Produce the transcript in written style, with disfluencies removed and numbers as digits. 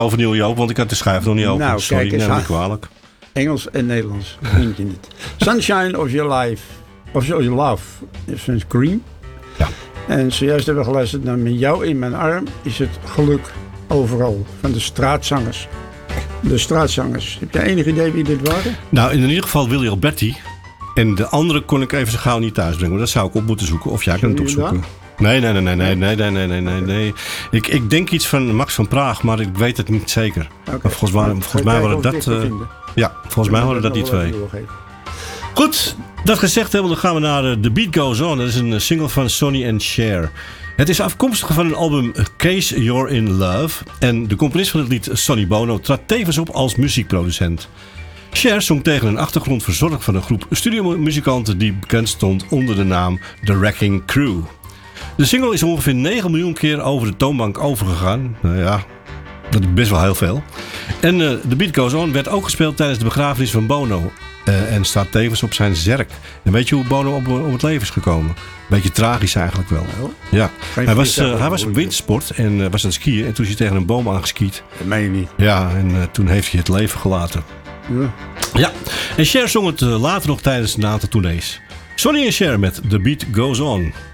Over Neil Young, want ik had de schijf nog niet open. Nou, Sorry, kijk eens neem me aan. kwalijk. Engels en Nederlands. Vind je het. Sunshine of Your Life. Of Your Love. Is van Cream. Ja. En zojuist hebben we geluisterd naar Met jou in mijn arm is het geluk overal. Van de straatzangers. De straatzangers. Heb jij enig idee wie dit waren? Nou, in ieder geval Willy Alberti. En de andere kon ik even zo gauw niet thuis brengen. Maar dat zou ik op moeten zoeken. Of jij kan het opzoeken. Nee. Ik denk iets van Max van Praag, maar ik weet het niet zeker. Okay. Maar volgens mij waren dat... volgens mij waren dat die twee. Goed, dat gezegd hebben, dan gaan we naar The Beat Goes On. Dat is een single van Sonny and Cher. Het is afkomstig van een album Case You're in Love. En de componist van het lied, Sonny Bono, trad tevens op als muziekproducent. Cher zong tegen een achtergrond verzorgd van een groep studiomuzikanten die bekend stond onder de naam The Wrecking Crew. De single is ongeveer 9 miljoen keer over de toonbank overgegaan. Nou ja, dat is best wel heel veel. En The Beat Goes On werd ook gespeeld tijdens de begrafenis van Bono. En staat tevens op zijn zerk. En weet je hoe Bono op het leven is gekomen? Beetje tragisch eigenlijk wel. Ja. Hij was op wintersport en was aan het skiën. En toen is hij tegen een boom aangeskiet. Dat meen je niet. Ja, en toen heeft hij het leven gelaten. Ja. En Cher zong het later nog tijdens een aantal tournees. Sonny en Cher met The Beat Goes On.